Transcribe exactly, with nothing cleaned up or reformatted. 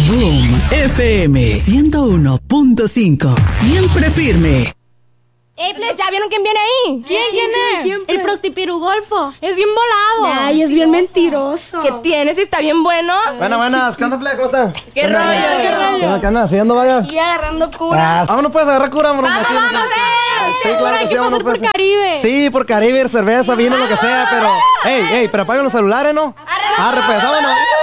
Boom F M ciento uno punto cinco. Siempre firme. ¡Ey, plebes! ¿Ya vieron quién viene ahí? ¿Quién? ¿Quién es? ¿Quién, el prostipirugolfo. Es bien volado. Ay, es bien mentiroso. ¿Qué tienes? ¿Está bien bueno? Buenas, buenas. ¿Qué onda, plebe? ¿Cómo están? ¿Qué, ¿Qué rollo? ¿Qué rollo? ¿Qué onda? ¿Qué onda? ¿Haciendo, vaya? Y agarrando cura. Ah, vámonos, pues, a agarrar cura, vamos. ¡Vamos, vamos, eh! Sí, claro que sí, vámonos, pues. por Caribe. Sí, por Caribe, cerveza, vino, lo que sea, pero... ¡Ey, ey! Pero apaguen los celulares, ¿no? Arre, pues, vámonos.